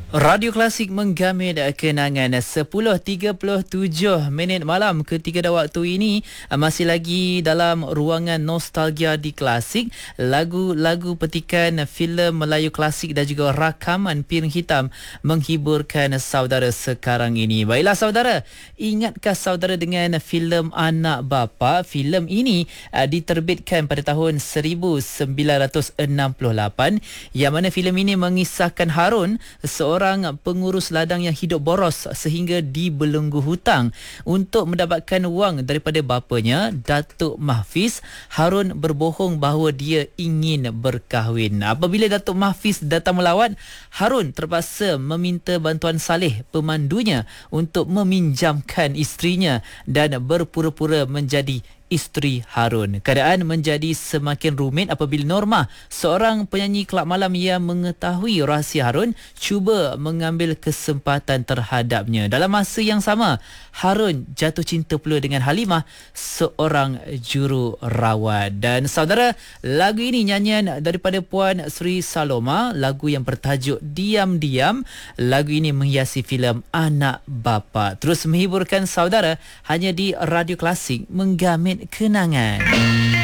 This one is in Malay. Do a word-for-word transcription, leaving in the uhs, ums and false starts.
Radio Klasik menggamit kenangan sepuluh tiga puluh tujuh minit malam ketika dah waktu ini masih lagi dalam ruangan nostalgia di Klasik. Lagu-lagu petikan filem Melayu klasik dan juga rakaman piring hitam menghiburkan saudara sekarang ini. Baiklah saudara, ingatkah saudara dengan filem Anak Bapa? Filem ini uh, diterbitkan pada tahun seribu sembilan ratus enam puluh lapan, yang mana filem ini mengisahkan Harun, seorang Seorang pengurus ladang yang hidup boros sehingga dibelenggu hutang. Untuk mendapatkan wang daripada bapanya, Datuk Mahfiz, Harun berbohong bahawa dia ingin berkahwin. Apabila Datuk Mahfiz datang melawat, Harun terpaksa meminta bantuan Saleh, pemandunya, untuk meminjamkan isterinya dan berpura-pura menjadi isteri Harun. Keadaan menjadi semakin rumit apabila Norma, seorang penyanyi kelab malam yang mengetahui rahsia Harun, cuba mengambil kesempatan terhadapnya. Dalam masa yang sama, Harun jatuh cinta pula dengan Halimah, seorang jururawat. Dan saudara, lagu ini nyanyian daripada Puan Sri Saloma, lagu yang bertajuk Diam-Diam. Lagu ini menghiasi filem Anak Bapa. Terus menghiburkan saudara hanya di Radio Klasik, menggamit kenangan.